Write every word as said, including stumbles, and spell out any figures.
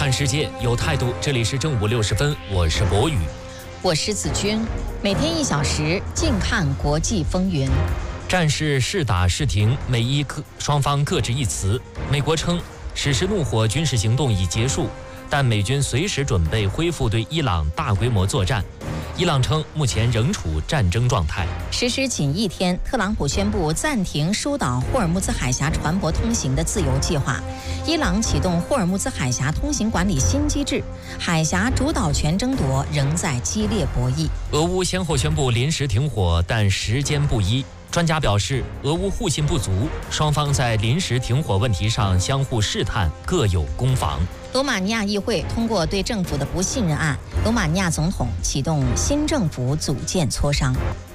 看世界有态度，这里是正午六十分，我是博宇， 我是子君，每天一小时，静看国际风云。 战事是打是停，美伊各双方各执一词。美国称史诗怒火军事行动已结束，但美军随时准备恢复对伊朗大规模作战。伊朗称目前仍处战争状态。 实施仅一天，特朗普宣布暂停疏导霍尔木兹海峡船舶通行的自由计划。伊朗启动霍尔木兹海峡通行管理新机制，海峡主导权争夺仍在激烈博弈。 俄乌先后宣布临时停火，但时间不一。专家表示，俄乌互信不足，双方在临时停火问题上相互试探，各有攻防。 罗马尼亚议会通过对政府的不信任案，罗马尼亚总统启动新政府组建磋商。